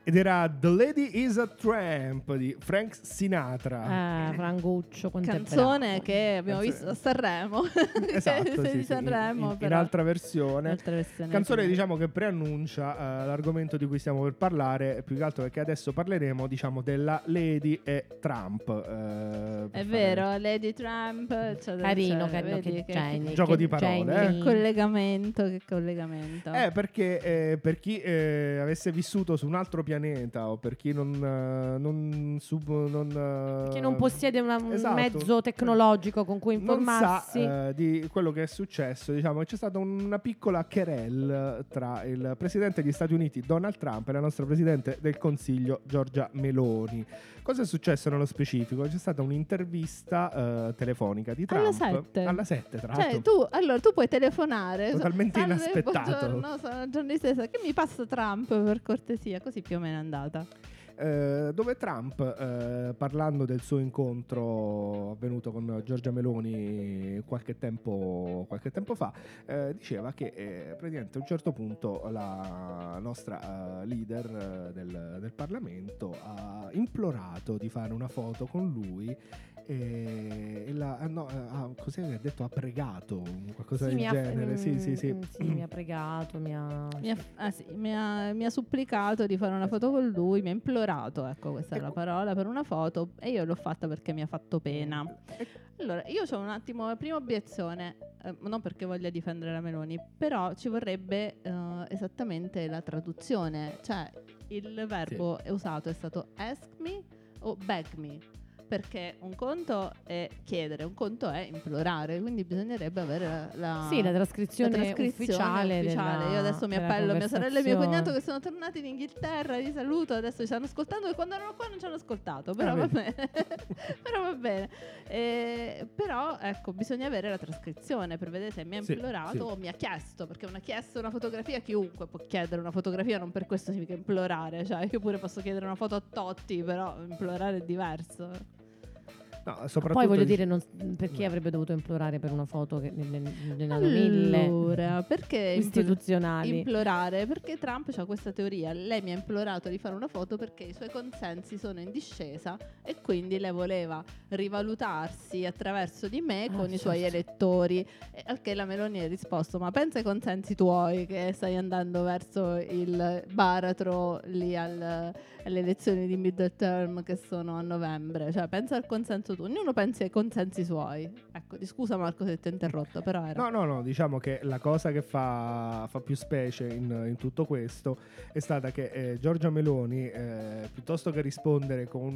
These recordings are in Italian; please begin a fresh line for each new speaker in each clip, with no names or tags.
ed era The Lady is a Tramp di Frank Sinatra.
Franguccio, quanto è
canzone
bravo.
che abbiamo visto a Sanremo.
Esatto,
Di
sì,
Sanremo,
in
però.
altra versione.
Altra versione,
Canzone
sì.
diciamo che preannuncia l'argomento di cui stiamo per parlare, più che altro perché adesso parleremo diciamo della Lady e Trump.
È vero, Lady Trump,
Carino,
vedi
che
che
genio.
Gioco
che
di parole,
genio.
collegamento, che collegamento.
Perché per chi avesse vissuto su un altro pianeta o per chi
Che non possiede un
esatto,
mezzo tecnologico con cui informarsi.
non sa di quello che è successo, diciamo che c'è stata una piccola querelle tra il presidente degli Stati Uniti Donald Trump e la nostra presidente del Consiglio Giorgia Meloni. Cosa è successo nello specifico? C'è stata un'intervista telefonica di Trump
alla
7 tra
Cioè
l'altro.
tu puoi telefonare.
Totalmente
Salve,
inaspettato.
Buongiorno, sono Gianni Stessa. Che mi passa Trump per cortesia? Così più o meno è andata.
Dove Trump, parlando del suo incontro avvenuto con Giorgia Meloni qualche tempo fa, diceva che praticamente a un certo punto la nostra leader del Parlamento ha implorato di fare una foto con lui. Cos'è che ha detto? Ha pregato qualcosa del genere. Sì.
Mi ha pregato, mi
mi ha supplicato di fare una foto con lui, mi ha implorato, ecco, questa è la parola, per una foto, e io l'ho fatta perché mi ha fatto pena. Allora, io ho un attimo la prima obiezione, non perché voglia difendere la Meloni, però ci vorrebbe esattamente la traduzione, cioè il verbo usato è stato ask me o beg me. Perché un conto è chiedere, un conto è implorare, quindi bisognerebbe avere la
trascrizione ufficiale.
Io adesso mi appello a mia sorella e mio cognato che sono tornati in Inghilterra, li saluto, adesso ci stanno ascoltando e quando erano qua non ci hanno ascoltato, però va bene. Però va bene. Però ecco, bisogna avere la trascrizione per vedere se mi ha implorato o mi ha chiesto, perché una chiesta una fotografia, chiunque può chiedere una fotografia, non per questo significa implorare, cioè io pure posso chiedere una foto a Totti, però implorare è diverso.
No,
poi voglio dire, perché avrebbe dovuto implorare per una foto che ne hanno mille?
Allora, perché
istituzionali?
Implorare? Perché Trump ha questa teoria. Lei mi ha implorato di fare una foto perché i suoi consensi sono in discesa e quindi lei voleva rivalutarsi attraverso di me con i suoi elettori. Al che la Meloni ha risposto: ma pensa ai consensi tuoi che stai andando verso il baratro lì alle elezioni di middle term che sono a novembre, cioè pensa al consenso tu, ognuno pensi ai consensi suoi. Ecco, scusa Marco se ti ho interrotto, però era...
No, diciamo che la cosa che fa più specie in tutto questo è stata che Giorgia Meloni, piuttosto che rispondere con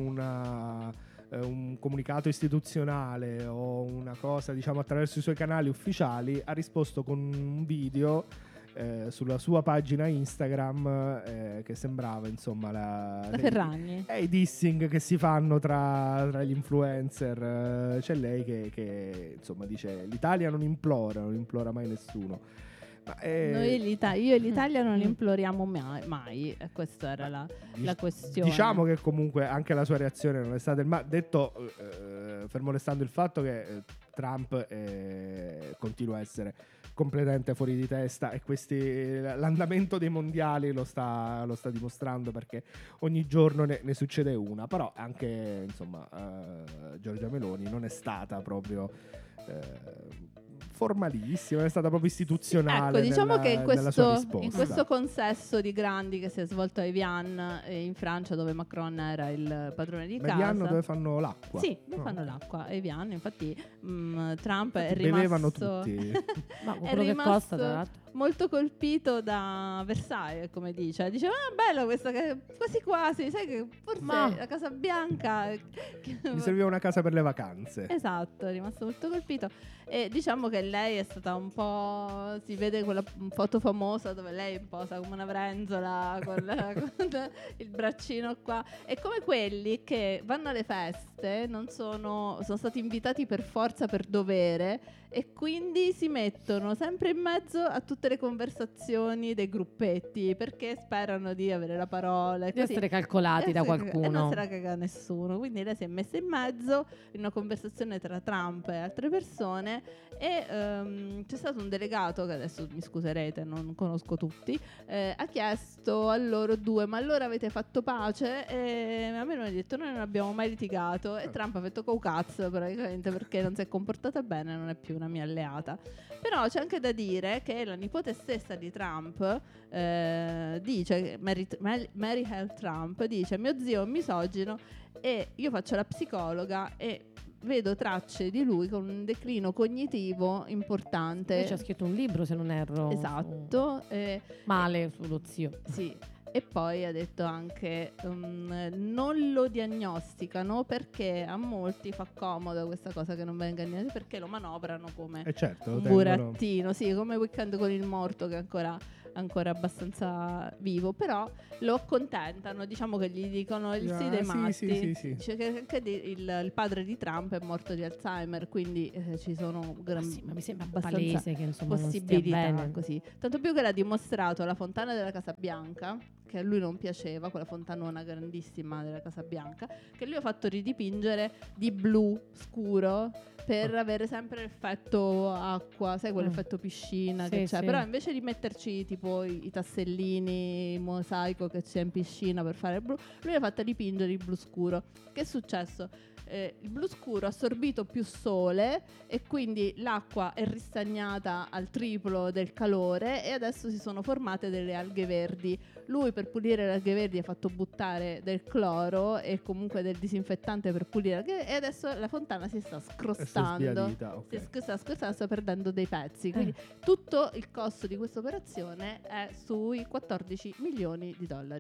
un comunicato istituzionale o una cosa diciamo attraverso i suoi canali ufficiali, ha risposto con un video sulla sua pagina Instagram che sembrava insomma la
Ferragni
i dissing che si fanno tra gli influencer. C'è lei che insomma dice: l'Italia non implora mai nessuno. Ma,
io e l'Italia non imploriamo mai. Questa era la questione.
Diciamo che comunque anche la sua reazione non è stata detto fermo restando il fatto che Trump continua a essere completamente fuori di testa e l'andamento dei mondiali lo sta dimostrando, perché ogni giorno ne succede una. Però anche insomma Giorgia Meloni non è stata proprio formalissima, è stata proprio istituzionale.
Ecco, diciamo che in
questo
questo consesso di grandi che si è svolto a Evian in Francia, dove Macron era il padrone di casa.
Evian dove fanno l'acqua.
Sì, dove fanno l'acqua. Evian, infatti Trump è
bevevano
rimasto
tutti.
Ma quello che costa, tra l'altro,
molto colpito da Versailles, come dice. Diceva: bella questa, quasi, sai che forse la Casa Bianca
mi serviva una casa per le vacanze.
Esatto, è rimasto molto colpito. E diciamo che lei è stata un po', si vede quella foto famosa dove lei posa come una brenzola con il braccino qua. È come quelli che vanno alle feste parte sono stati invitati per forza, per dovere, e quindi si mettono sempre in mezzo a tutte le conversazioni dei gruppetti perché sperano di avere la parola,
Di essere calcolati da qualcuno.
e non se la caga nessuno. Quindi lei si è messa in mezzo in una conversazione tra Trump e altre persone, e c'è stato un delegato, che adesso mi scuserete, non conosco tutti, ha chiesto a loro due: ma allora avete fatto pace? E a me non ha detto: noi non abbiamo mai litigato. E Trump ha detto: "Go cazzo", praticamente, perché non si è comportata bene, non è più una mia alleata. Però c'è anche da dire che la nipote stessa di Trump dice, Mary Hell Trump dice: mio zio è un misogino e io faccio la psicologa e vedo tracce di lui con un declino cognitivo importante.
Lei ci ha scritto un libro, se non erro.
Esatto.
Male sullo zio.
Sì. E poi ha detto anche non lo diagnosticano perché a molti fa comodo questa cosa che non venga diagnosticata, perché lo manovrano come
certo,
un burattino, sì, come Weekend con il morto, che è ancora abbastanza vivo, però lo accontentano, diciamo che gli dicono il sì dei matti.
Sì.
Dice che anche il padre di Trump è morto di Alzheimer, quindi ci sono
ma mi sembra
abbastanza
palese che insomma
possibilità,
non stia bene.
così. Tanto più che l'ha dimostrato alla fontana della Casa Bianca, che a lui non piaceva, quella fontanona grandissima della Casa Bianca, che lui ha fatto ridipingere di blu scuro per avere sempre l'effetto acqua, sai, quell'effetto piscina che c'è.
Sì.
Però invece di metterci tipo i tassellini, il mosaico che c'è in piscina per fare il blu, lui ha fatto dipingere il blu scuro. Che è successo? Il blu scuro ha assorbito più sole e quindi l'acqua è ristagnata al triplo del calore e adesso si sono formate delle alghe verdi. Lui per pulire le alghe verdi ha fatto buttare del cloro e comunque del disinfettante per pulire le alghe, e adesso la fontana si sta scrostando, sta perdendo dei pezzi. Quindi tutto il costo di questa operazione è sui $14 milioni.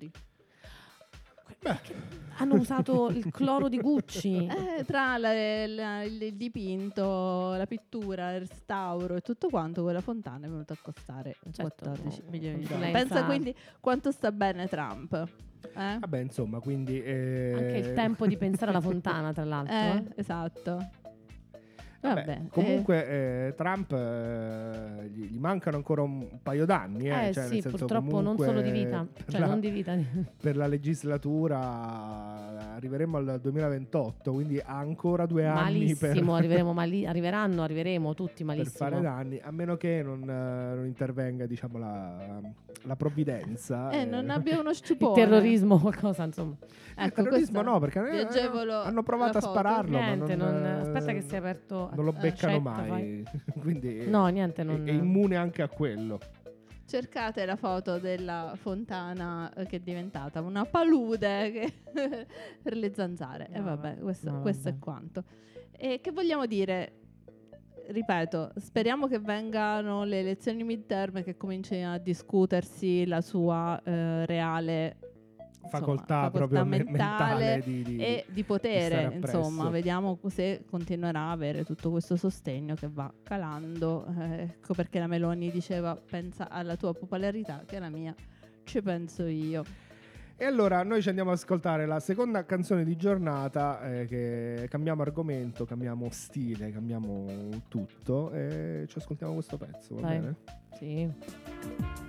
Hanno usato il cloro di Gucci.
Tra il dipinto, la pittura, il restauro e tutto quanto, quella fontana è venuta a costare $14 milioni. Pensa quindi quanto sta bene Trump.
Vabbè, insomma, quindi
anche il tempo di pensare alla fontana, tra l'altro.
Esatto.
Vabbè, comunque Trump gli mancano ancora un paio d'anni, cioè,
sì,
nel senso,
purtroppo non solo di vita, non di vita.
Per la legislatura arriveremo al 2028, quindi ha ancora 2 anni
malissimo, arriveremo tutti malissimo
per fare danni, a meno che non intervenga, diciamo, la provvidenza,
non abbia uno sciupone,
il terrorismo, qualcosa, insomma.
Il terrorismo no, perché hanno provato a spararlo,
niente, aspetta che sia aperto,
non lo beccano mai. Quindi
no, niente,
è immune anche a quello.
Cercate la foto della fontana che è diventata una palude per le zanzare. E vabbè, questo è quanto. E che vogliamo dire? Ripeto, speriamo che vengano le elezioni midterm e che comincino a discutersi la sua reale facoltà proprio mentale e di potere, insomma, vediamo se continuerà a avere tutto questo sostegno che va calando. Ecco perché la Meloni diceva: pensa alla tua popolarità che alla mia ci penso io.
E allora noi ci andiamo ad ascoltare la seconda canzone di giornata, che cambiamo argomento, cambiamo stile, cambiamo tutto, e ci ascoltiamo questo pezzo, va bene?
Sì.